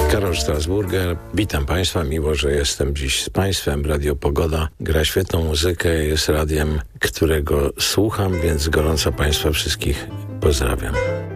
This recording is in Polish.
Karol Strasburger, witam Państwa, miło, że jestem dziś z Państwem. Radio Pogoda gra świetną muzykę, jest radiem, którego słucham, więc gorąco Państwa wszystkich pozdrawiam.